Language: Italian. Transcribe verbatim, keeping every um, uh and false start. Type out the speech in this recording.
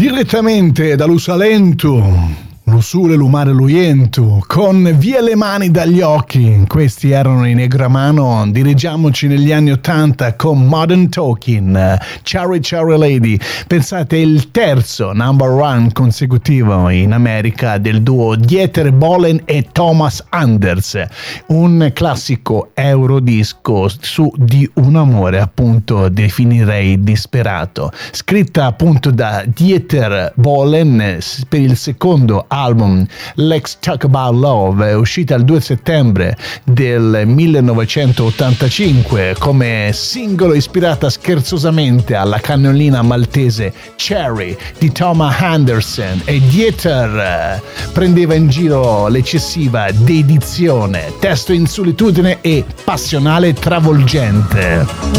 Direttamente dall'Usalento, l'usule, l'umare, l'uientu, con Via le mani dagli occhi. Questi erano i Negramano. Dirigiamoci negli anni ottanta con Modern Talking, Cherry Cherry Lady. Pensate, il terzo number one consecutivo in America del duo Dieter Bohlen e Thomas Anders, un classico eurodisco su di un amore appunto definirei disperato, scritta appunto da Dieter Bohlen per il secondo album Let's Talk About Love, è uscita il due settembre del millenovecentottantacinque come singolo ispirata scherzosamente alla cannellina maltese Cherry di Thomas Anderson, e Dieter prendeva in giro l'eccessiva dedizione, testo in solitudine e passionale travolgente.